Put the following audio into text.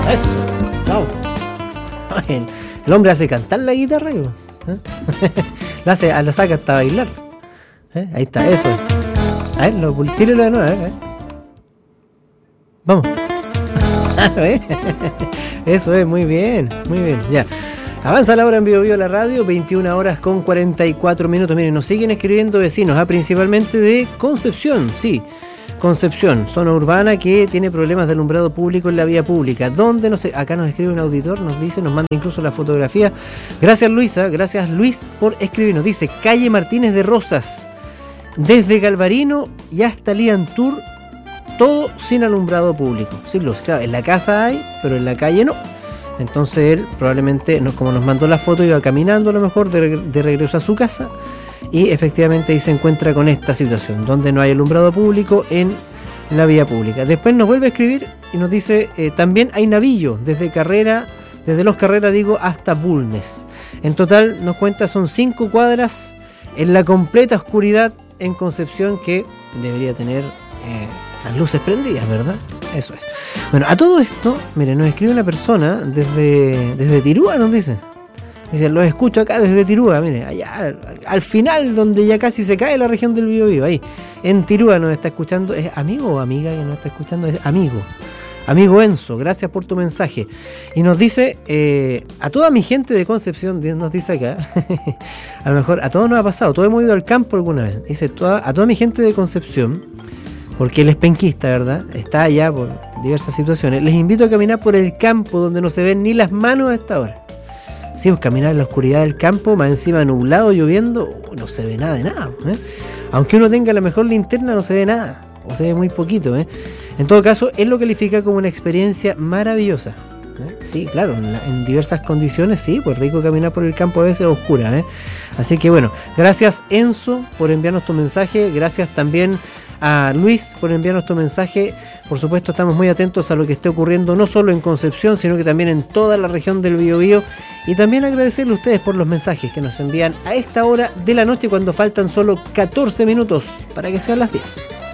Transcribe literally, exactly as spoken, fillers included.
Eso, chao. El, el hombre hace cantar la guitarra, ¿eh? la, hace, la saca hasta bailar. ¿Eh? Ahí está, eso. A ver, lo, tírelo de nuevo, ¿eh? Vamos. Eso es, muy bien, muy bien, ya. Avanza la hora en Bio Bio la radio, veintiuna horas con cuarenta y cuatro minutos. Miren, nos siguen escribiendo vecinos, ¿ah? Principalmente de Concepción, sí. Concepción, zona urbana que tiene problemas de alumbrado público en la vía pública. ¿Dónde? No sé, acá nos escribe un auditor, nos dice, nos manda incluso la fotografía. Gracias Luisa, gracias Luis por escribirnos. Dice, calle Martínez de Rosas, desde Galvarino y hasta Liantur, todo sin alumbrado público, sin luz. Claro, en la casa hay, pero en la calle no. Entonces él probablemente, como nos mandó la foto, iba caminando a lo mejor de, de regreso a su casa y efectivamente ahí se encuentra con esta situación, donde no hay alumbrado público en la vía pública. Después nos vuelve a escribir y nos dice, eh, también hay Navillo, desde Carrera, desde Los Carreras digo, hasta Bulnes. En total nos cuenta, son cinco cuadras en la completa oscuridad en Concepción, que debería tener eh, las luces prendidas, ¿verdad? Eso es. Bueno, a todo esto, miren, nos escribe una persona desde, desde Tirúa, nos dice. Dice, los escucho acá desde Tirúa, mire, allá al final, donde ya casi se cae la región del Biobío, ahí. En Tirúa nos está escuchando, ¿es amigo o amiga que nos está escuchando? Es amigo. Amigo Enzo, gracias por tu mensaje. Y nos dice, eh, a toda mi gente de Concepción, nos dice acá, a lo mejor a todos nos ha pasado, todos hemos ido al campo alguna vez. Dice, toda, a toda mi gente de Concepción, porque él es penquista, ¿verdad? Está allá por diversas situaciones. Les invito a caminar por el campo donde no se ven ni las manos a esta hora. Sí, pues caminar en la oscuridad del campo, más encima nublado, lloviendo, no se ve nada de nada, ¿eh? Aunque uno tenga la mejor linterna, no se ve nada, o se ve muy poquito, ¿eh? En todo caso, él lo califica como una experiencia maravillosa, ¿eh? Sí, claro, en, la, en diversas condiciones, sí, pues rico caminar por el campo a veces oscura, ¿eh? Así que bueno, gracias Enzo por enviarnos tu mensaje, gracias también a Luis por enviarnos tu mensaje. Por supuesto estamos muy atentos a lo que esté ocurriendo no solo en Concepción, sino que también en toda la región del Biobío, y también agradecerle a ustedes por los mensajes que nos envían a esta hora de la noche, cuando faltan solo catorce minutos para que sean las diez.